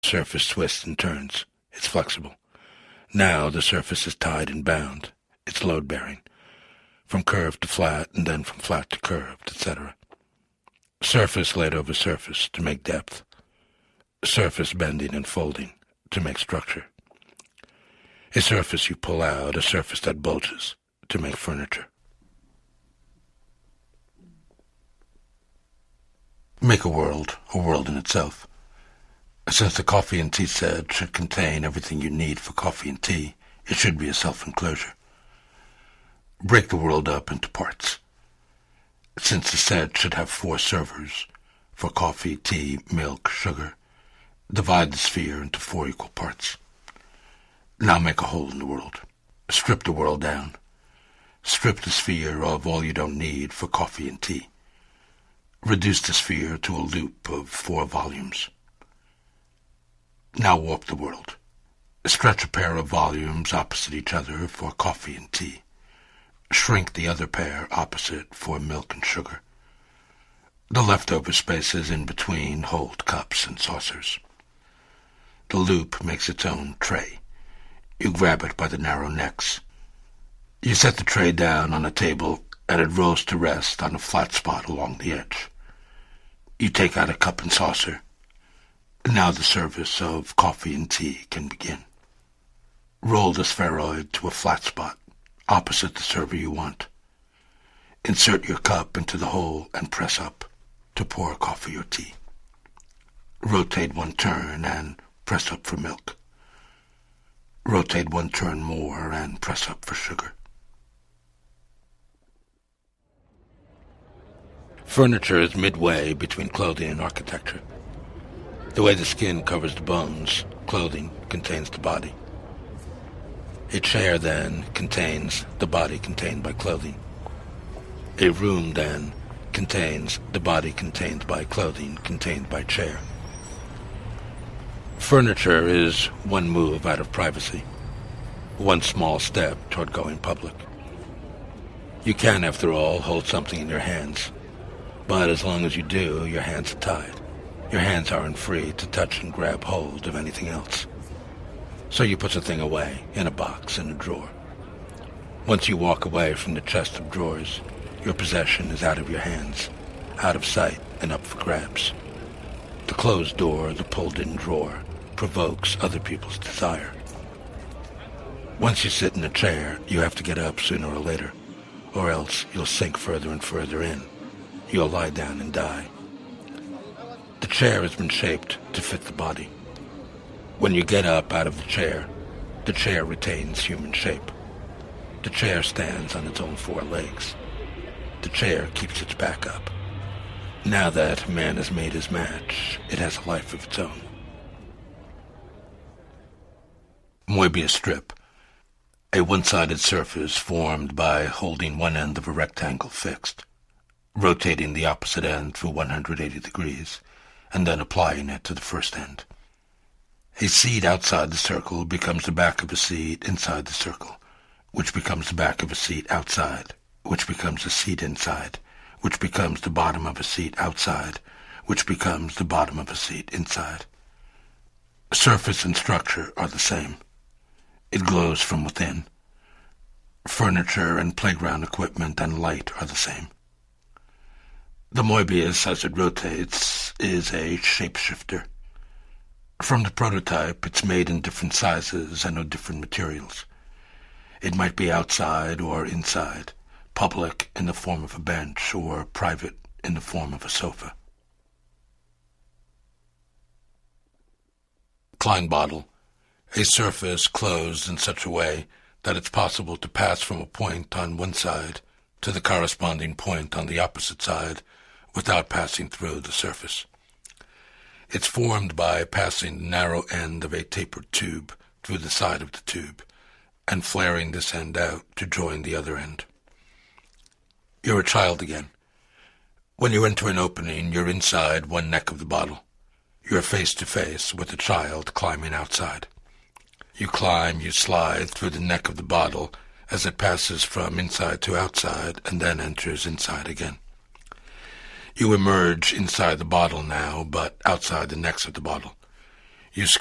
Surface twists and turns. It's flexible. Now the surface is tied and bound. It's load-bearing. From curved to flat, and then from flat to curved, etc. Surface laid over surface to make depth. Surface bending and folding to make structure. A surface you pull out, a surface that bulges to make furniture. Make a world in itself. Since the coffee and tea set should contain everything you need for coffee and tea, it should be a self-enclosure. Break the world up into parts. Since the set should have 4 servers for coffee, tea, milk, sugar, divide the sphere into 4 equal parts. Now make a hole in the world. Strip the world down. Strip the sphere of all you don't need for coffee and tea. Reduce the sphere to a loop of 4 volumes. Now warp the world. Stretch a pair of volumes opposite each other for coffee and tea. Shrink the other pair opposite for milk and sugar. The leftover spaces in between hold cups and saucers. The loop makes its own tray. You grab it by the narrow necks. You set the tray down on a table, and it rolls to rest on a flat spot along the edge. You take out a cup and saucer. Now the service of coffee and tea can begin. Roll the spheroid to a flat spot, opposite the server you want. Insert your cup into the hole and press up to pour coffee or tea. Rotate 1 turn and press up for milk. Rotate 1 turn more and press up for sugar. Furniture is midway between clothing and architecture. The way the skin covers the bones, clothing contains the body. A chair, then, contains the body contained by clothing. A room, then, contains the body contained by clothing contained by chair. Furniture is 1 move out of privacy, 1 small step toward going public. You can, after all, hold something in your hands, but as long as you do, your hands are tied. Your hands aren't free to touch and grab hold of anything else. So you put the thing away, in a box, in a drawer. Once you walk away from the chest of drawers, your possession is out of your hands, out of sight and up for grabs. The closed door, the pulled-in drawer, provokes other people's desire. Once you sit in a chair, you have to get up sooner or later, or else you'll sink further and further in. You'll lie down and die. The chair has been shaped to fit the body. When you get up out of the chair retains human shape. The chair stands on its own 4 legs. The chair keeps its back up. Now that man has made his match, it has a life of its own. Moebius strip. A 1-sided surface formed by holding 1 end of a rectangle fixed, rotating the opposite end through 180 degrees, and then applying it to the first end. A seat outside the circle becomes the back of a seat inside the circle, which becomes the back of a seat outside, which becomes a seat inside, which becomes the bottom of a seat outside, which becomes the bottom of a seat inside. Surface and structure are the same. It glows from within. Furniture and playground equipment and light are the same. The Moebius, as it rotates, is a shapeshifter. From the prototype, it's made in different sizes and of different materials. It might be outside or inside, public in the form of a bench or private in the form of a sofa. Klein bottle, a surface closed in such a way that it's possible to pass from a point on one side to the corresponding point on the opposite side without passing through the surface. It's formed by passing the narrow end of a tapered tube through the side of the tube and flaring this end out to join the other end. You're a child again. When you enter an opening, you're inside one neck of the bottle. You're face to face with the child climbing outside. You climb, you slide through the neck of the bottle as it passes from inside to outside and then enters inside again. You emerge inside the bottle now, but outside the necks of the bottle. You